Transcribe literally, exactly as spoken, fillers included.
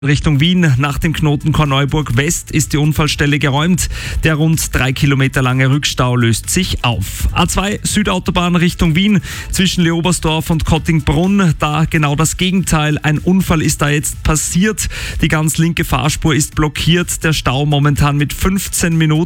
Richtung Wien nach dem Knoten Korneuburg West ist die Unfallstelle geräumt. Der rund drei Kilometer lange Rückstau löst sich auf. A zwei Südautobahn Richtung Wien zwischen Leobersdorf und Kottingbrunn. Da genau das Gegenteil. Ein Unfall ist da jetzt passiert. Die ganz linke Fahrspur ist blockiert. Der Stau momentan mit fünfzehn Minuten.